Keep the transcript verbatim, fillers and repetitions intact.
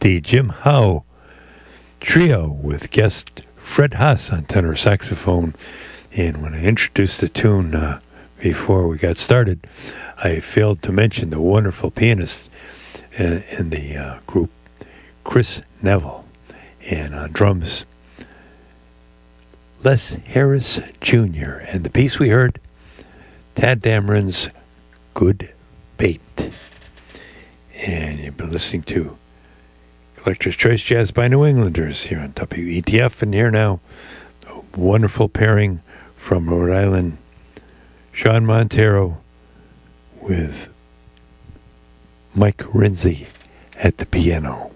the Jim Howe Trio with guest Fred Haas on tenor saxophone. And when I introduced the tune uh, before we got started, I failed to mention the wonderful pianist uh, in the uh, group, Chris Neville, and on drums, Les Harris Junior And the piece we heard, Tad Dameron's Good Bait. And you've been listening to Collector's Choice Jazz by New Englanders here on W E T F. And here now, a wonderful pairing from Rhode Island, Sean Montero with Mike Renzi at the piano.